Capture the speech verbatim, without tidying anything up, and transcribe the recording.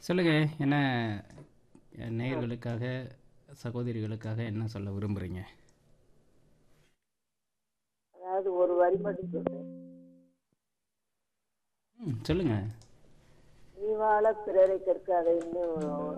சொல்லுங்க. என்ன அ ஆ, நேயர்களுக்காக, சகோதரிகளுக்காக என்ன சொல்ல விரும்புறீங்க? அதாவது ஒரு வரி மட்டும் சொல்றேன். ம். சொல்லுங்க. நீ வாழ பிறரை கற்காத இன்னும்